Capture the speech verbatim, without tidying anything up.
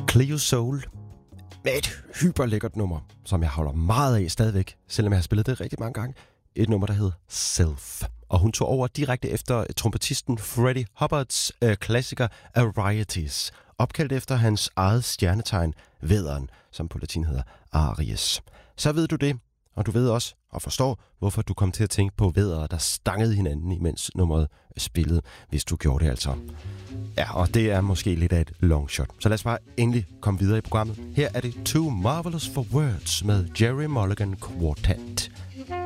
Cleo Soul med et hyperlækkert nummer, som jeg holder meget af stadigvæk, selvom jeg har spillet det rigtig mange gange. Et nummer, der hedder Self. Og hun tog over direkte efter trompetisten Freddie Hubbards øh, klassiker Varieties, opkaldt efter hans eget stjernetegn, vædderen, som på latin hedder Aries. Så ved du det, og du ved også og forstår, hvorfor du kom til at tænke på væddere, der stangede hinanden, imens nummeret spillede, hvis du gjorde det altså. Ja, og det er måske lidt af et long shot. Så lad os bare endelig komme videre i programmet. Her er det Too Marvelous for Words med Jerry Mulligan Quartet.